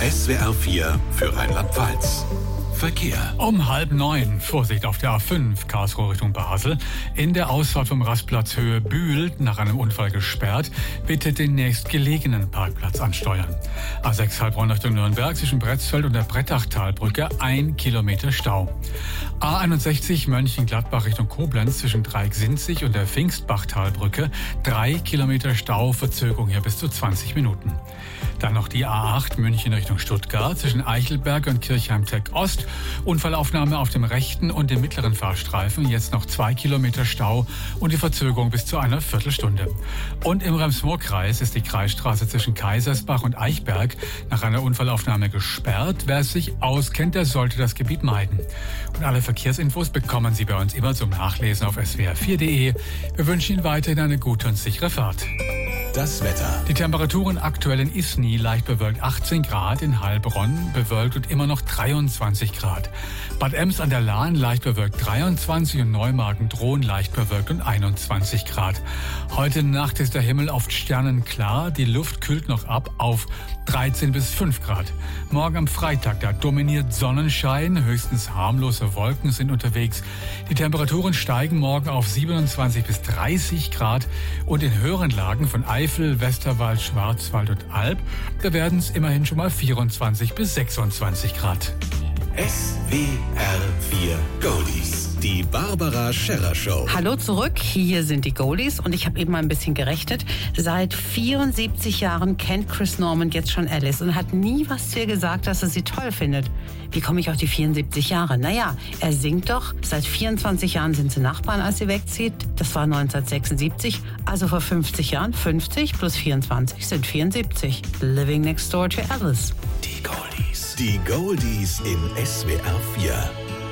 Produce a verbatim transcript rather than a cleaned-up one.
S W R vier für Rheinland-Pfalz. Verkehr. Um halb neun, Vorsicht auf der A fünf, Karlsruhe Richtung Basel. In der Ausfahrt vom Rastplatz Höhe Bühl, nach einem Unfall gesperrt, bitte den nächstgelegenen Parkplatz ansteuern. A sechs Heilbronn Richtung Nürnberg zwischen Bretzfeld und der Brettachtalbrücke, ein Kilometer Stau. A einundsechzig Mönchengladbach Richtung Koblenz zwischen Dreieck-Sinzig und der Pfingstbachtalbrücke, drei Kilometer Stau, Verzögerung hier bis zu zwanzig Minuten. Dann noch die A acht München Richtung Stuttgart zwischen Eichelberg und Kirchheim-Tech Ost. Unfallaufnahme auf dem rechten und dem mittleren Fahrstreifen. Jetzt noch zwei Kilometer Stau und die Verzögerung bis zu einer Viertelstunde. Und im Rems-Murr-Kreis ist die Kreisstraße zwischen Kaisersbach und Eichberg nach einer Unfallaufnahme gesperrt. Wer sich auskennt, der sollte das Gebiet meiden. Und alle Verkehrsinfos bekommen Sie bei uns immer zum Nachlesen auf S W R vier punkt de. Wir wünschen Ihnen weiterhin eine gute und sichere Fahrt. Das Wetter. Die Temperaturen aktuell in Isny leicht bewölkt achtzehn Grad, in Heilbronn bewölkt und immer noch dreiundzwanzig Grad. Bad Ems an der Lahn leicht bewölkt dreiundzwanzig und Neumagen-Drohn leicht bewölkt und einundzwanzig Grad. Heute Nacht ist der Himmel oft sternenklar, die Luft kühlt noch ab auf dreizehn bis fünf Grad. Morgen am Freitag, da dominiert Sonnenschein, höchstens harmlose Wolken sind unterwegs. Die Temperaturen steigen morgen auf siebenundzwanzig bis dreißig Grad und in höheren Lagen von Eifel, Westerwald, Schwarzwald und Alb, da werden es immerhin schon mal vierundzwanzig bis sechsundzwanzig Grad. S W R vier Goldies. Die Barbara Scherrer Show. Hallo zurück, hier sind die Goldies und ich habe eben mal ein bisschen gerechnet. Seit vierundsiebzig Jahren kennt Chris Norman jetzt schon Alice und hat nie was zu ihr gesagt, dass er sie toll findet. Wie komme ich auf die vierundsiebzig Jahre? Naja, er singt doch. Seit vierundzwanzig Jahren sind sie Nachbarn, als sie wegzieht. Das war neunzehnhundertsechsundsiebzig, also vor fünfzig Jahren. fünfzig plus vierundzwanzig sind vierundsiebzig. Living next door to Alice. Die Goldies. Die Goldies in S W R vier.